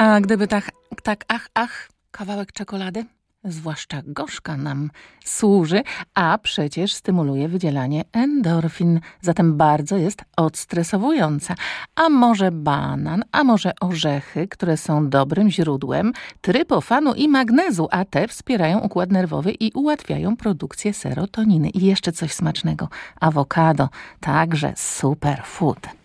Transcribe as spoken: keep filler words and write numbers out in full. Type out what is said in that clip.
A gdyby tak, tak ach, ach, kawałek czekolady? Zwłaszcza gorzka nam służy, a przecież stymuluje wydzielanie endorfin, zatem bardzo jest odstresowująca. A może banan, a może orzechy, które są dobrym źródłem tryptofanu i magnezu, a te wspierają układ nerwowy i ułatwiają produkcję serotoniny. I jeszcze coś smacznego. Awokado, także superfood.